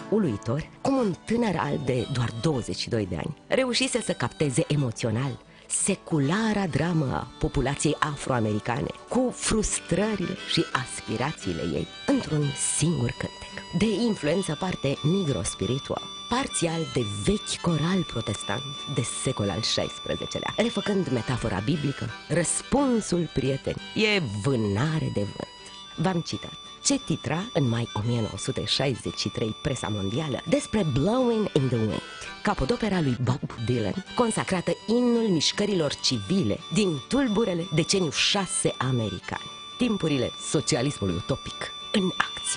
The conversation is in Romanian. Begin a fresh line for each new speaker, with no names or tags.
uluitor cum un tânăr alb de doar 22 de ani reușise să capteze emoțional seculara dramă a populației afroamericane cu frustrările și aspirațiile ei într-un singur cântec. De influență parte negro-spiritual, parțial de vechi coral protestant de secol al XVI-lea, refăcând metafora biblică, răspunsul prieten e vânare de vânt. V-am citat ce titra în mai 1963 presa mondială despre Blowing in the Wind, capodopera lui Bob Dylan, consacrată imnul mișcărilor civile din tulburele deceniu 6 american, timpurile socialismului utopic în acțiune.